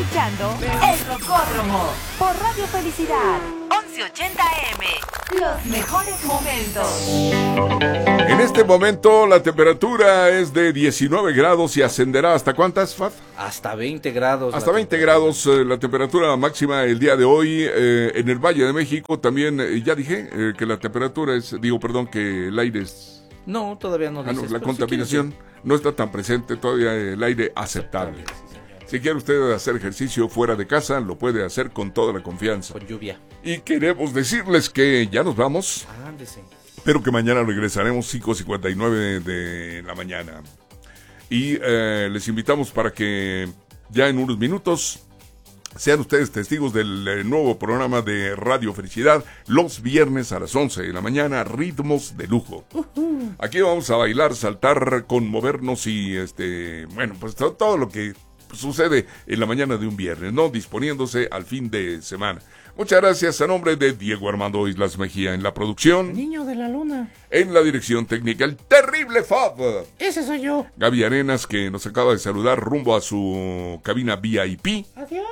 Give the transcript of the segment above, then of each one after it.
escuchando El Rocódromo por Radio Felicidad 1180 AM. Los mejores momentos. En este momento la temperatura es de 19 grados y ascenderá ¿hasta cuántas, Faf? Hasta 20 grados. Hasta 20 grados la temperatura máxima el día de hoy en el Valle de México. También ya dije que la temperatura es, que el aire es... No, todavía no dices. La contaminación no está tan presente, todavía el aire aceptable. Si quiere usted hacer ejercicio fuera de casa, lo puede hacer con toda la confianza. Con lluvia. Y queremos decirles que ya nos vamos. Ándese. Pero que mañana regresaremos 5:59 de la mañana. Y les invitamos para que ya en unos minutos sean ustedes testigos del nuevo programa de Radio Felicidad, los viernes a las 11 de la mañana, Ritmos de Lujo. Aquí vamos a bailar, saltar, conmovernos y pues todo lo que sucede en la mañana de un viernes, ¿no? Disponiéndose al fin de semana. Muchas gracias a nombre de Diego Armando Islas Mejía en la producción. Niño de la luna. En la dirección técnica, el terrible Fab. Ese soy yo. Gaby Arenas, que nos acaba de saludar rumbo a su cabina VIP. Adiós.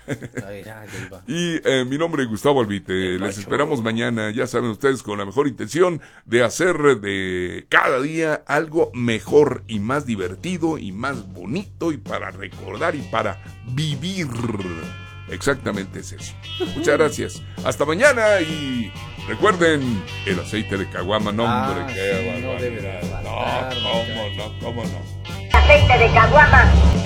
Y mi nombre es Gustavo Albite. Les esperamos mañana, ya saben ustedes, con la mejor intención de hacer de cada día algo mejor y más divertido y más bonito y para recordar y para vivir. Exactamente es eso. Muchas gracias. Hasta mañana y recuerden el aceite de caguama. No, hombre, qué barbaridad. No, cómo no. Aceite de caguama.